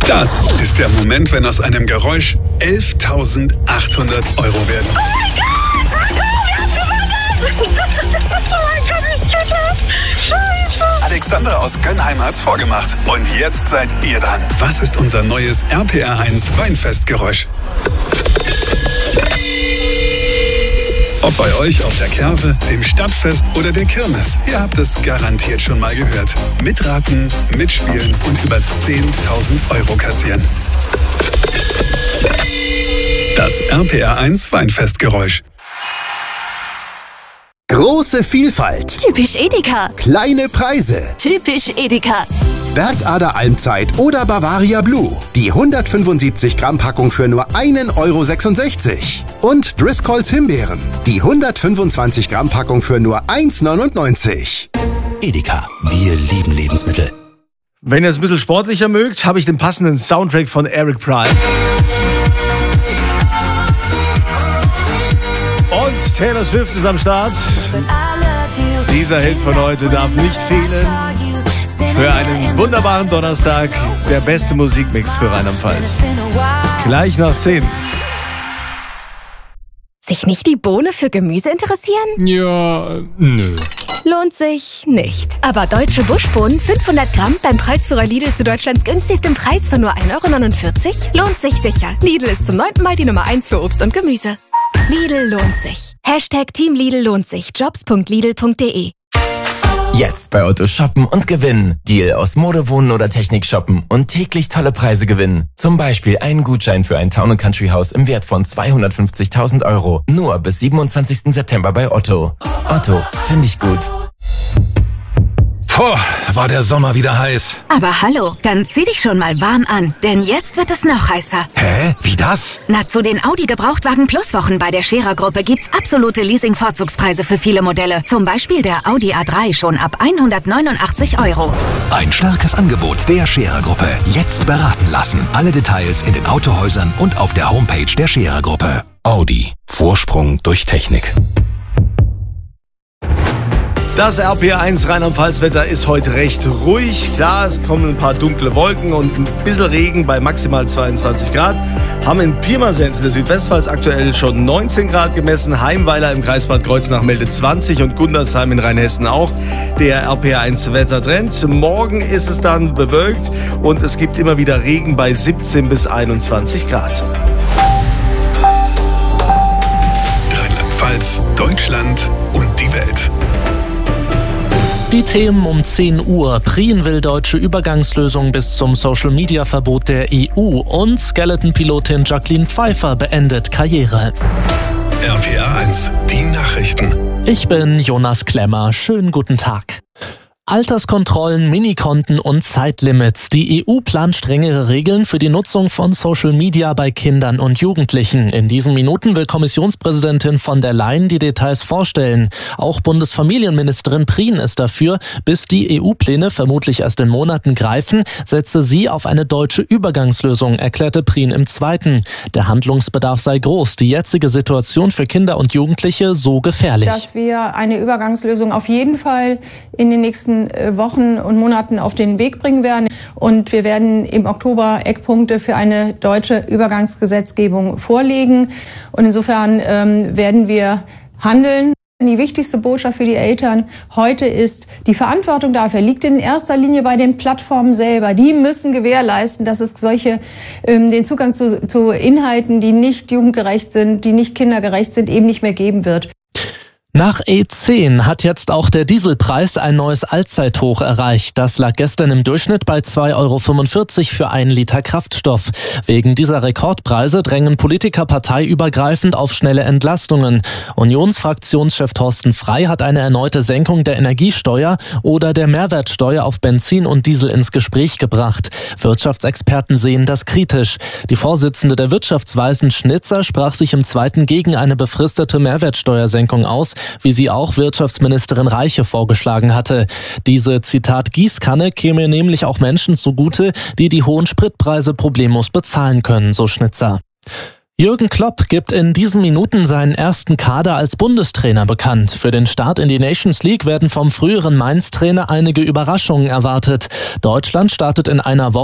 Das ist der Moment, wenn aus einem Geräusch 11.800 Euro werden. Oh mein Gott, ich tue das. Scheiße. Alexander aus Gönnheim hat's vorgemacht. Und jetzt seid ihr dran. Was ist unser neues RPR1 Weinfestgeräusch? Ob bei euch auf der Kerwe, dem Stadtfest oder der Kirmes, ihr habt es garantiert schon mal gehört. Mitraten, mitspielen und über 10.000 Euro kassieren. Das RPR1 Weinfestgeräusch. Große Vielfalt. Typisch Edeka. Kleine Preise. Typisch Edeka. Bergader Almzeit oder Bavaria Blue. Die 175 Gramm Packung für nur 1,66 €. Und Driscolls Himbeeren. Die 125 Gramm Packung für nur 1,99 €. Edeka, wir lieben Lebensmittel. Wenn ihr es ein bisschen sportlicher mögt, habe ich den passenden Soundtrack von Eric Prydz. Und Taylor Swift ist am Start. Dieser Hit von heute darf nicht fehlen. Für einen wunderbaren Donnerstag, der beste Musikmix für Rheinland-Pfalz. Gleich nach 10. Sich nicht die Bohne für Gemüse interessieren? Ja, nö. Lohnt sich nicht. Aber deutsche Buschbohnen 500 Gramm beim Preisführer Lidl zu Deutschlands günstigsten Preis von nur 1,49 € lohnt sich sicher. Lidl ist zum 9. Mal die Nummer 1 für Obst und Gemüse. Lidl lohnt sich. #Team Lidl lohnt sich. Jobs.lidl.de. Jetzt bei Otto shoppen und gewinnen. Deal aus Mode, Wohnen oder Technik shoppen und täglich tolle Preise gewinnen. Zum Beispiel einen Gutschein für ein Town & Country Haus im Wert von 250.000 Euro. Nur bis 27. September bei Otto. Otto, finde ich gut. Puh, war der Sommer wieder heiß. Aber hallo, dann zieh dich schon mal warm an, denn jetzt wird es noch heißer. Hä? Wie das? Na, zu den Audi Gebrauchtwagen Plus Wochen bei der Scherer Gruppe gibt's absolute Leasing-Vorzugspreise für viele Modelle. Zum Beispiel der Audi A3 schon ab 189 €. Ein starkes Angebot der Scherer Gruppe. Jetzt beraten lassen. Alle Details in den Autohäusern und auf der Homepage der Scherer Gruppe. Audi. Vorsprung durch Technik. Das RPR1 Rheinland-Pfalz-Wetter ist heute recht ruhig. Klar, es kommen ein paar dunkle Wolken und ein bisschen Regen bei maximal 22 Grad. Haben in Pirmasens in der Südwestpfalz aktuell schon 19 Grad gemessen. Heimweiler im Kreis Bad Kreuznach meldet 20 und Gundersheim in Rheinhessen auch. Der RPR1 Wettertrend. Morgen ist es dann bewölkt und es gibt immer wieder Regen bei 17 bis 21 Grad. Rheinland-Pfalz, Deutschland und die Welt. Die Themen um 10 Uhr. Prien will deutsche Übergangslösung bis zum Social-Media-Verbot der EU und Skeleton-Pilotin Jacqueline Pfeiffer beendet Karriere. RPR1, die Nachrichten. Ich bin Jonas Klemmer. Schönen guten Tag. Alterskontrollen, Minikonten und Zeitlimits. Die EU plant strengere Regeln für die Nutzung von Social Media bei Kindern und Jugendlichen. In diesen Minuten will Kommissionspräsidentin von der Leyen die Details vorstellen. Auch Bundesfamilienministerin Prien ist dafür. Bis die EU-Pläne vermutlich erst in Monaten greifen, setze sie auf eine deutsche Übergangslösung, erklärte Prien im Zweiten. Der Handlungsbedarf sei groß, die jetzige Situation für Kinder und Jugendliche so gefährlich. Dass wir eine Übergangslösung auf jeden Fall in den nächsten Wochen und Monaten auf den Weg bringen werden. Und wir werden im Oktober Eckpunkte für eine deutsche Übergangsgesetzgebung vorlegen. Und insofern werden wir handeln. Die wichtigste Botschaft für die Eltern heute ist, die Verantwortung dafür liegt in erster Linie bei den Plattformen selber. Die müssen gewährleisten, dass es den Zugang zu Inhalten, die nicht jugendgerecht sind, die nicht kindergerecht sind, eben nicht mehr geben wird. Nach E10 hat jetzt auch der Dieselpreis ein neues Allzeithoch erreicht. Das lag gestern im Durchschnitt bei 2,45 € für 1 Liter Kraftstoff. Wegen dieser Rekordpreise drängen Politiker parteiübergreifend auf schnelle Entlastungen. Unionsfraktionschef Thorsten Frey hat eine erneute Senkung der Energiesteuer oder der Mehrwertsteuer auf Benzin und Diesel ins Gespräch gebracht. Wirtschaftsexperten sehen das kritisch. Die Vorsitzende der Wirtschaftsweisen Schnitzer sprach sich im Zweiten gegen eine befristete Mehrwertsteuersenkung aus, wie sie auch Wirtschaftsministerin Reiche vorgeschlagen hatte. Diese, Zitat, Gießkanne käme nämlich auch Menschen zugute, die die hohen Spritpreise problemlos bezahlen können, so Schnitzer. Jürgen Klopp gibt in diesen Minuten seinen ersten Kader als Bundestrainer bekannt. Für den Start in die Nations League werden vom früheren Mainz-Trainer einige Überraschungen erwartet. Deutschland startet in einer Woche